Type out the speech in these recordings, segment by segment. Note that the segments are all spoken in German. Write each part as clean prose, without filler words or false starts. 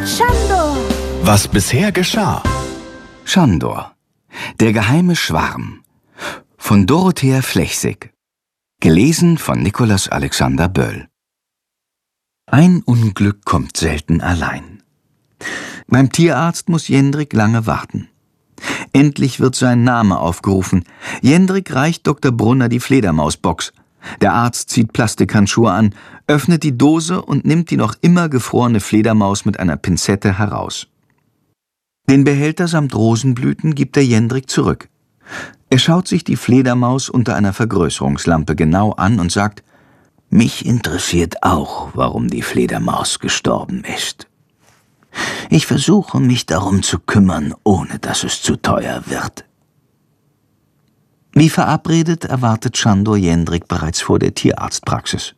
Schandor. Was bisher geschah. Schandor, der geheime Schwarm von Dorothea Flechsig. Gelesen von Nikolaus Alexander Böll. Ein Unglück kommt selten allein. Beim Tierarzt muss Jendrik lange warten. Endlich wird sein Name aufgerufen. Jendrik reicht Dr. Brunner die Fledermausbox. Der Arzt zieht Plastikhandschuhe an, öffnet die Dose und nimmt die noch immer gefrorene Fledermaus mit einer Pinzette heraus. Den Behälter samt Rosenblüten gibt er Jendrik zurück. Er schaut sich die Fledermaus unter einer Vergrößerungslampe genau an und sagt: »Mich interessiert auch, warum die Fledermaus gestorben ist. Ich versuche, mich darum zu kümmern, ohne dass es zu teuer wird.« Wie verabredet erwartet Schandor Jendrik bereits vor der Tierarztpraxis.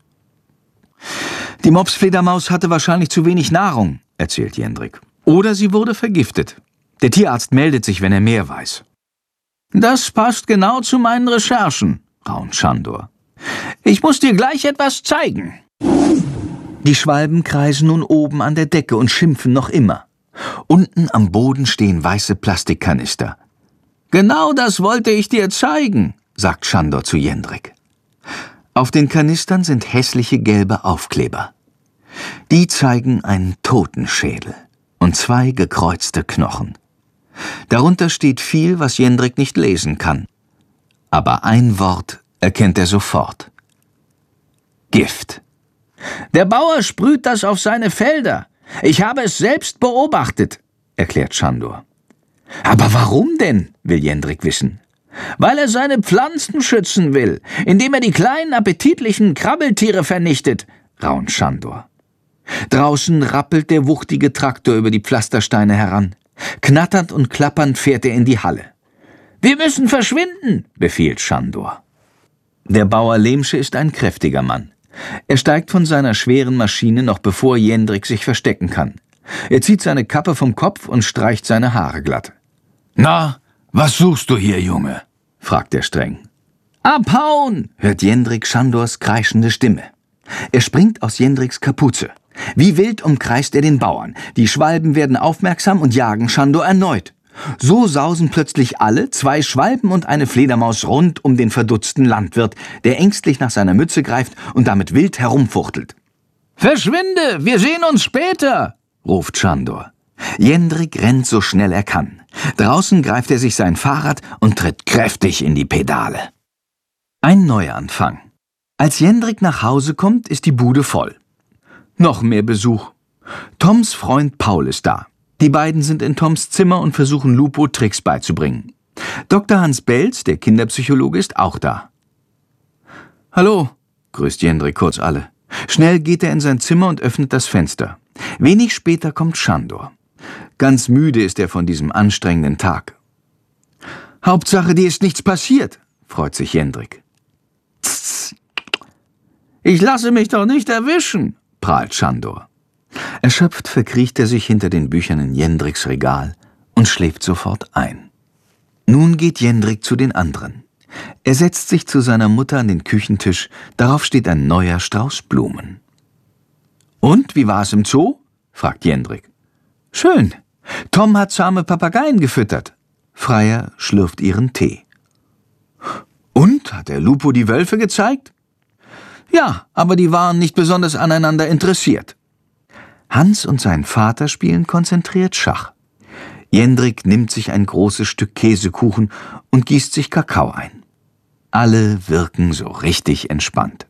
»Die Mopsfledermaus hatte wahrscheinlich zu wenig Nahrung«, erzählt Jendrik. »Oder sie wurde vergiftet. Der Tierarzt meldet sich, wenn er mehr weiß.« »Das passt genau zu meinen Recherchen«, raunt Schandor. »Ich muss dir gleich etwas zeigen.« Die Schwalben kreisen nun oben an der Decke und schimpfen noch immer. Unten am Boden stehen weiße Plastikkanister. »Genau das wollte ich dir zeigen«, sagt Schandor zu Jendrik. Auf den Kanistern sind hässliche gelbe Aufkleber. Die zeigen einen Totenschädel und 2 gekreuzte Knochen. Darunter steht viel, was Jendrik nicht lesen kann. Aber ein Wort erkennt er sofort: Gift. »Der Bauer sprüht das auf seine Felder. Ich habe es selbst beobachtet«, erklärt Schandor. »Aber warum denn?«, will Jendrik wissen. »Weil er seine Pflanzen schützen will, indem er die kleinen appetitlichen Krabbeltiere vernichtet«, raunt Schandor. Draußen rappelt der wuchtige Traktor über die Pflastersteine heran. Knatternd und klappernd fährt er in die Halle. »Wir müssen verschwinden«, befiehlt Schandor. Der Bauer Lehmsche ist ein kräftiger Mann. Er steigt von seiner schweren Maschine, noch bevor Jendrik sich verstecken kann. Er zieht seine Kappe vom Kopf und streicht seine Haare glatt. »Na, was suchst du hier, Junge?« fragt er streng. »Abhauen«, hört Jendrik Schandors kreischende Stimme. Er springt aus Jendriks Kapuze. Wie wild umkreist er den Bauern. Die Schwalben werden aufmerksam und jagen Schandor erneut. So sausen plötzlich alle, 2 Schwalben und eine Fledermaus, rund um den verdutzten Landwirt, der ängstlich nach seiner Mütze greift und damit wild herumfuchtelt. »Verschwinde, wir sehen uns später«, ruft Schandor. Jendrik rennt so schnell er kann. Draußen greift er sich sein Fahrrad und tritt kräftig in die Pedale. Ein Neuanfang. Als Jendrik nach Hause kommt, ist die Bude voll. Noch mehr Besuch. Toms Freund Paul ist da. Die beiden sind in Toms Zimmer und versuchen Lupo Tricks beizubringen. Dr. Hans Belz, der Kinderpsychologe, ist auch da. »Hallo«, grüßt Jendrik kurz alle. Schnell geht er in sein Zimmer und öffnet das Fenster. Wenig später kommt Schandor. Ganz müde ist er von diesem anstrengenden Tag. »Hauptsache, dir ist nichts passiert«, freut sich Jendrik. »Tss, ich lasse mich doch nicht erwischen«, prahlt Schandor. Erschöpft verkriecht er sich hinter den Büchern in Jendriks Regal und schläft sofort ein. Nun geht Jendrik zu den anderen. Er setzt sich zu seiner Mutter an den Küchentisch, darauf steht ein neuer Strauß Blumen. »Und, wie war es im Zoo?« fragt Jendrik. »Schön. Tom hat zahme Papageien gefüttert.« Freier schlürft ihren Tee. »Und, hat der Lupo die Wölfe gezeigt?« »Ja, aber die waren nicht besonders aneinander interessiert.« Hans und sein Vater spielen konzentriert Schach. Jendrik nimmt sich ein großes Stück Käsekuchen und gießt sich Kakao ein. Alle wirken so richtig entspannt.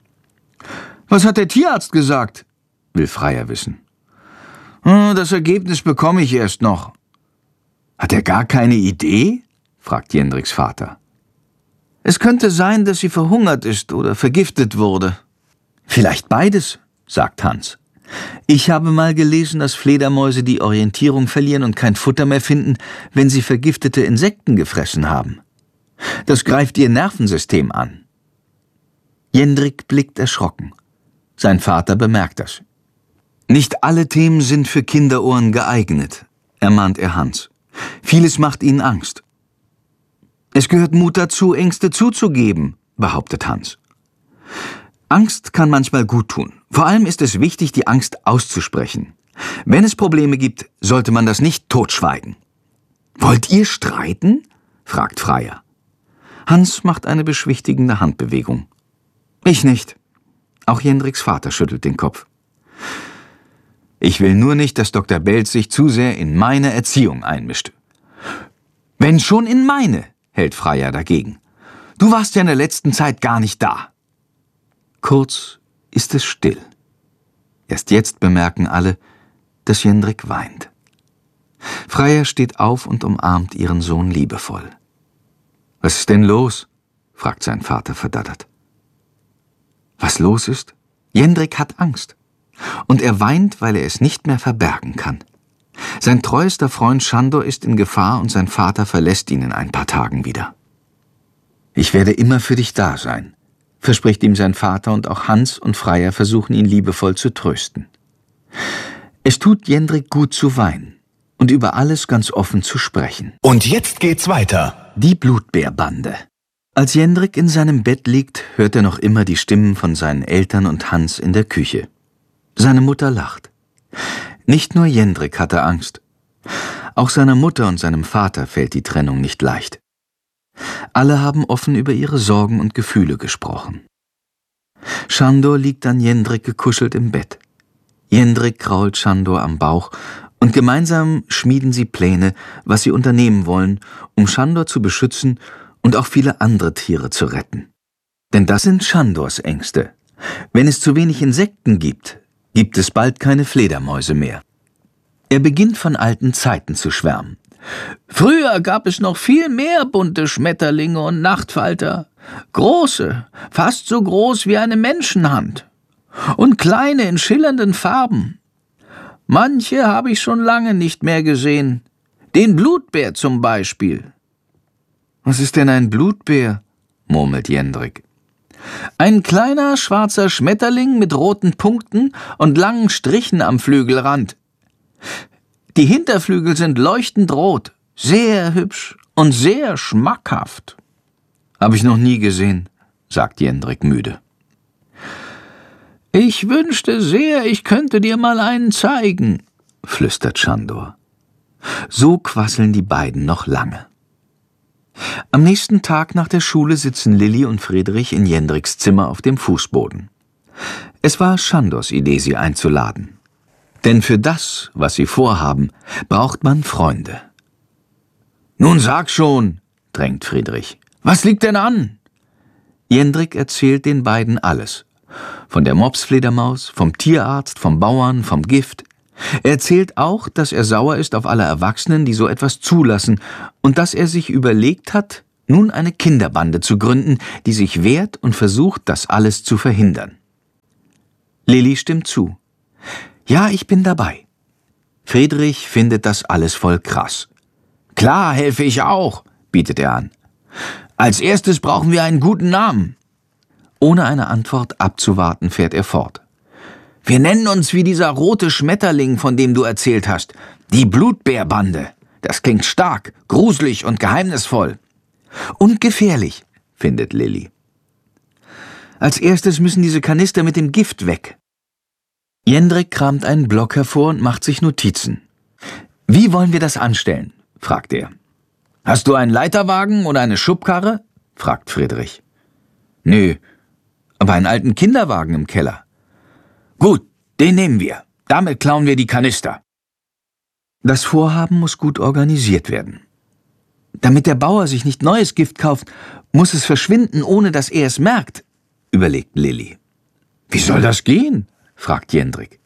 »Was hat der Tierarzt gesagt?« will Freier wissen. »Das Ergebnis bekomme ich erst noch.« »Hat er gar keine Idee?« fragt Jendriks Vater. »Es könnte sein, dass sie verhungert ist oder vergiftet wurde.« »Vielleicht beides«, sagt Hans. »Ich habe mal gelesen, dass Fledermäuse die Orientierung verlieren und kein Futter mehr finden, wenn sie vergiftete Insekten gefressen haben. Das greift ihr Nervensystem an.« Jendrik blickt erschrocken. Sein Vater bemerkt das. »Nicht alle Themen sind für Kinderohren geeignet«, ermahnt er Hans. »Vieles macht ihnen Angst.« »Es gehört Mut dazu, Ängste zuzugeben«, behauptet Hans. »Angst kann manchmal gut tun. Vor allem ist es wichtig, die Angst auszusprechen. Wenn es Probleme gibt, sollte man das nicht totschweigen. »Wollt ihr streiten?« fragt Freier. Hans macht eine beschwichtigende Handbewegung. »Ich nicht.« Auch Jendriks Vater schüttelt den Kopf. »Ich will nur nicht, dass Dr. Belz sich zu sehr in meine Erziehung einmischt.« »Wenn schon in meine«, hält Freier dagegen. »Du warst ja in der letzten Zeit gar nicht da.« Kurz ist es still. Erst jetzt bemerken alle, dass Jendrik weint. Freier steht auf und umarmt ihren Sohn liebevoll. »Was ist denn los?« fragt sein Vater verdattert. Was los ist? Jendrik hat Angst. Und er weint, weil er es nicht mehr verbergen kann. Sein treuester Freund Sándor ist in Gefahr und sein Vater verlässt ihn in ein paar Tagen wieder. »Ich werde immer für dich da sein«, verspricht ihm sein Vater, und auch Hans und Freier versuchen ihn liebevoll zu trösten. Es tut Jendrik gut zu weinen und über alles ganz offen zu sprechen. Und jetzt geht's weiter. Die Blutbärbande. Als Jendrik in seinem Bett liegt, hört er noch immer die Stimmen von seinen Eltern und Hans in der Küche. Seine Mutter lacht. Nicht nur Jendrik hatte Angst. Auch seiner Mutter und seinem Vater fällt die Trennung nicht leicht. Alle haben offen über ihre Sorgen und Gefühle gesprochen. Sándor liegt an Jendrik gekuschelt im Bett. Jendrik krault Sándor am Bauch und gemeinsam schmieden sie Pläne, was sie unternehmen wollen, um Sándor zu beschützen und auch viele andere Tiere zu retten. Denn das sind Sándors Ängste. Wenn es zu wenig Insekten gibt, gibt es bald keine Fledermäuse mehr. Er beginnt von alten Zeiten zu schwärmen. Früher gab es noch viel mehr bunte Schmetterlinge und Nachtfalter. Große, fast so groß wie eine Menschenhand. Und kleine in schillernden Farben. Manche habe ich schon lange nicht mehr gesehen. Den Blutbär zum Beispiel. »Was ist denn ein Blutbär?« murmelt Jendrik. »Ein kleiner, schwarzer Schmetterling mit roten Punkten und langen Strichen am Flügelrand. Die Hinterflügel sind leuchtend rot, sehr hübsch und sehr schmackhaft.« »Habe ich noch nie gesehen«, sagt Jendrik müde. »Ich wünschte sehr, ich könnte dir mal einen zeigen«, flüstert Sándor. So quasseln die beiden noch lange. Am nächsten Tag nach der Schule sitzen Lilli und Friedrich in Jendriks Zimmer auf dem Fußboden. Es war Sándors Idee, sie einzuladen. Denn für das, was sie vorhaben, braucht man Freunde. »Nun sag schon«, drängt Friedrich. »Was liegt denn an?« Jendrik erzählt den beiden alles. Von der Mopsfledermaus, vom Tierarzt, vom Bauern, vom Gift. Er erzählt auch, dass er sauer ist auf alle Erwachsenen, die so etwas zulassen, und dass er sich überlegt hat, nun eine Kinderbande zu gründen, die sich wehrt und versucht, das alles zu verhindern. Lilli stimmt zu. »Ja, ich bin dabei.« Friedrich findet das alles voll krass. »Klar, helfe ich auch«, bietet er an. »Als erstes brauchen wir einen guten Namen.« Ohne eine Antwort abzuwarten, fährt er fort. »Wir nennen uns wie dieser rote Schmetterling, von dem du erzählt hast. Die Blutbärbande. Das klingt stark, gruselig und geheimnisvoll.« »Und gefährlich«, findet Lilli. »Als erstes müssen diese Kanister mit dem Gift weg.« Jendrik kramt einen Block hervor und macht sich Notizen. »Wie wollen wir das anstellen?« fragt er. »Hast du einen Leiterwagen oder eine Schubkarre?« fragt Friedrich. »Nö, aber einen alten Kinderwagen im Keller.« »Gut, den nehmen wir. Damit klauen wir die Kanister.« Das Vorhaben muss gut organisiert werden. Damit der Bauer sich nicht neues Gift kauft, muss es verschwinden, ohne dass er es merkt, überlegt Lilli. »Wie soll das gehen?« fragt Jendrik.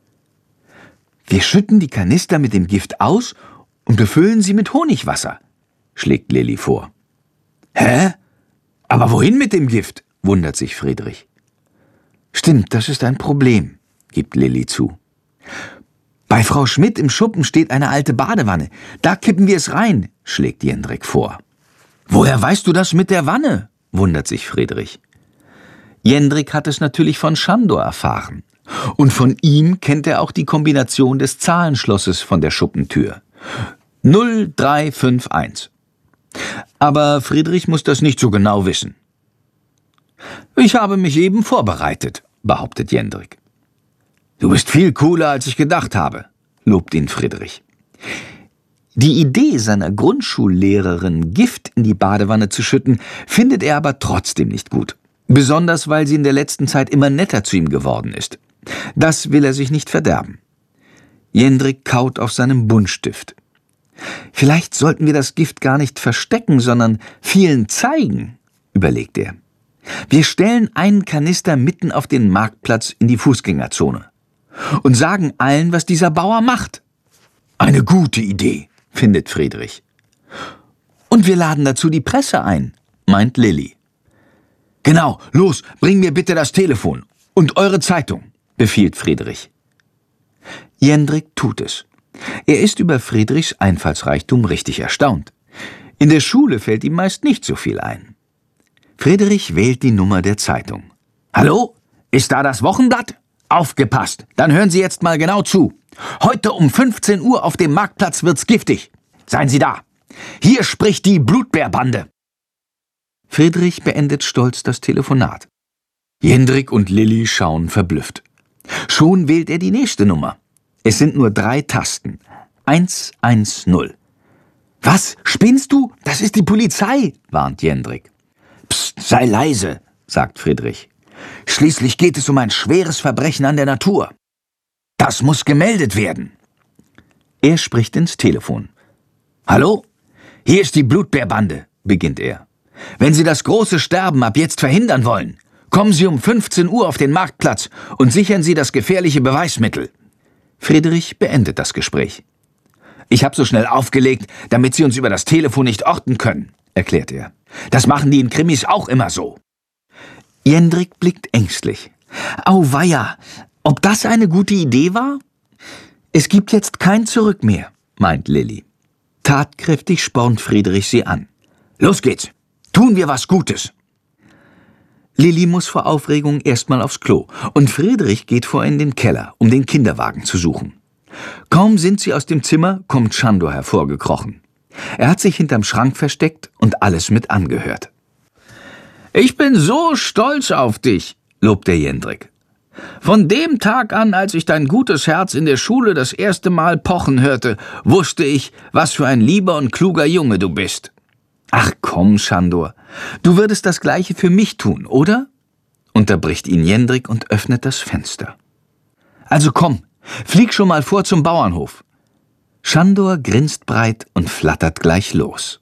»Wir schütten die Kanister mit dem Gift aus und befüllen sie mit Honigwasser«, schlägt Lilli vor. »Hä? Aber wohin mit dem Gift?« wundert sich Friedrich. »Stimmt, das ist ein Problem«, gibt Lilli zu. »Bei Frau Schmidt im Schuppen steht eine alte Badewanne. Da kippen wir es rein«, schlägt Jendrik vor. »Woher weißt du das mit der Wanne?« wundert sich Friedrich. Jendrik hat es natürlich von Sándor erfahren. Und von ihm kennt er auch die Kombination des Zahlenschlosses von der Schuppentür. 0351. Aber Friedrich muss das nicht so genau wissen. »Ich habe mich eben vorbereitet«, behauptet Jendrik. »Du bist viel cooler, als ich gedacht habe«, lobt ihn Friedrich. Die Idee seiner Grundschullehrerin, Gift in die Badewanne zu schütten, findet er aber trotzdem nicht gut. Besonders, weil sie in der letzten Zeit immer netter zu ihm geworden ist. Das will er sich nicht verderben. Jendrik kaut auf seinem Buntstift. »Vielleicht sollten wir das Gift gar nicht verstecken, sondern vielen zeigen«, überlegt er. »Wir stellen einen Kanister mitten auf den Marktplatz in die Fußgängerzone und sagen allen, was dieser Bauer macht.« »Eine gute Idee«, findet Friedrich. »Und wir laden dazu die Presse ein«, meint Lilli. »Genau, los, bring mir bitte das Telefon und eure Zeitung«, befiehlt Friedrich. Jendrik tut es. Er ist über Friedrichs Einfallsreichtum richtig erstaunt. In der Schule fällt ihm meist nicht so viel ein. Friedrich wählt die Nummer der Zeitung. »Hallo? Ist da das Wochenblatt? Aufgepasst, dann hören Sie jetzt mal genau zu. Heute um 15 Uhr auf dem Marktplatz wird's giftig. Seien Sie da. Hier spricht die Blutbärbande.« Friedrich beendet stolz das Telefonat. Jendrik und Lilli schauen verblüfft. Schon wählt er die nächste Nummer. Es sind nur 3 Tasten. 110. »Was, spinnst du? Das ist die Polizei«, warnt Jendrik. »Psst, sei leise«, sagt Friedrich. »Schließlich geht es um ein schweres Verbrechen an der Natur. Das muss gemeldet werden.« Er spricht ins Telefon. »Hallo? Hier ist die Blutbärbande«, beginnt er. »Wenn Sie das große Sterben ab jetzt verhindern wollen, kommen Sie um 15 Uhr auf den Marktplatz und sichern Sie das gefährliche Beweismittel.« Friedrich beendet das Gespräch. »Ich habe so schnell aufgelegt, damit Sie uns über das Telefon nicht orten können«, erklärt er. »Das machen die in Krimis auch immer so.« Jendrik blickt ängstlich. »Auweia, ob das eine gute Idee war?« »Es gibt jetzt kein Zurück mehr«, meint Lilli. Tatkräftig spornt Friedrich sie an. »Los geht's! Tun wir was Gutes!« Lilli muss vor Aufregung erstmal aufs Klo und Friedrich geht vor in den Keller, um den Kinderwagen zu suchen. Kaum sind sie aus dem Zimmer, kommt Sándor hervorgekrochen. Er hat sich hinterm Schrank versteckt und alles mit angehört. »Ich bin so stolz auf dich«, lobt der Jendrik. »Von dem Tag an, als ich dein gutes Herz in der Schule das erste Mal pochen hörte, wusste ich, was für ein lieber und kluger Junge du bist.« »Ach komm, Sándor, du würdest das Gleiche für mich tun, oder?« unterbricht ihn Jendrik und öffnet das Fenster. »Also komm, flieg schon mal vor zum Bauernhof.« Sándor grinst breit und flattert gleich los.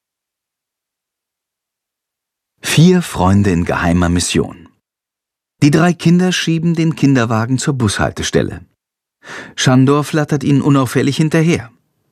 4 Freunde in geheimer Mission. Die 3 Kinder schieben den Kinderwagen zur Bushaltestelle. Sándor flattert ihnen unauffällig hinterher.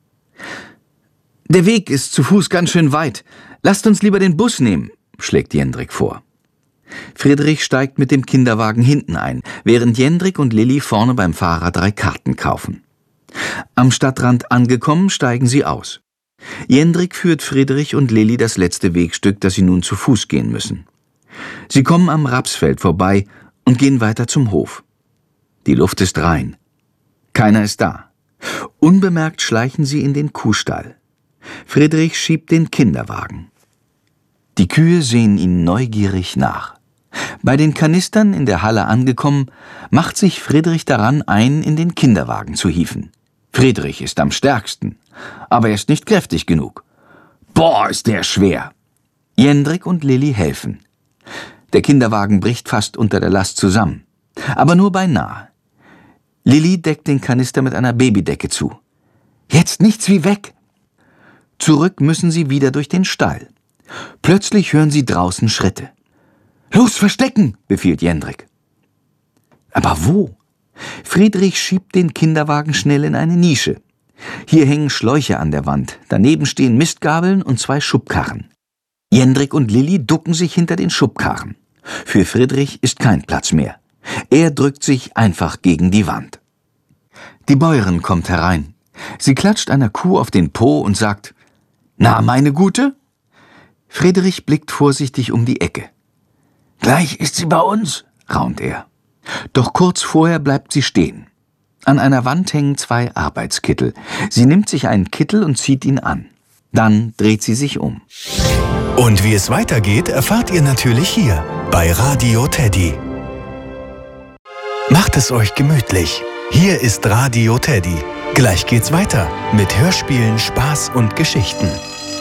»Der Weg ist zu Fuß ganz schön weit. Lasst uns lieber den Bus nehmen«, schlägt Jendrik vor. Friedrich steigt mit dem Kinderwagen hinten ein, während Jendrik und Lilli vorne beim Fahrer 3 Karten kaufen. Am Stadtrand angekommen, steigen sie aus. Jendrik führt Friedrich und Lilli das letzte Wegstück, das sie nun zu Fuß gehen müssen. Sie kommen am Rapsfeld vorbei und gehen weiter zum Hof. Die Luft ist rein. Keiner ist da. Unbemerkt schleichen sie in den Kuhstall. Friedrich schiebt den Kinderwagen. Die Kühe sehen ihnen neugierig nach. Bei den Kanistern in der Halle angekommen, macht sich Friedrich daran, einen in den Kinderwagen zu hieven. Friedrich ist am stärksten, aber er ist nicht kräftig genug. »Boah, ist der schwer!« Jendrik und Lilli helfen. Der Kinderwagen bricht fast unter der Last zusammen, aber nur beinahe. Lilli deckt den Kanister mit einer Babydecke zu. »Jetzt nichts wie weg!« Zurück müssen sie wieder durch den Stall. Plötzlich hören sie draußen Schritte. »Los, verstecken«, befiehlt Jendrik. Aber wo? Friedrich schiebt den Kinderwagen schnell in eine Nische. Hier hängen Schläuche an der Wand, daneben stehen Mistgabeln und 2 Schubkarren. Jendrik und Lilli ducken sich hinter den Schubkarren. Für Friedrich ist kein Platz mehr. Er drückt sich einfach gegen die Wand. Die Bäuerin kommt herein. Sie klatscht einer Kuh auf den Po und sagt: »Na, meine Gute?« Friedrich blickt vorsichtig um die Ecke. »Gleich ist sie bei uns«, raunt er. Doch kurz vorher bleibt sie stehen. An einer Wand hängen 2 Arbeitskittel. Sie nimmt sich einen Kittel und zieht ihn an. Dann dreht sie sich um. Und wie es weitergeht, erfahrt ihr natürlich hier bei Radio Teddy. Macht es euch gemütlich. Hier ist Radio Teddy. Gleich geht's weiter mit Hörspielen, Spaß und Geschichten.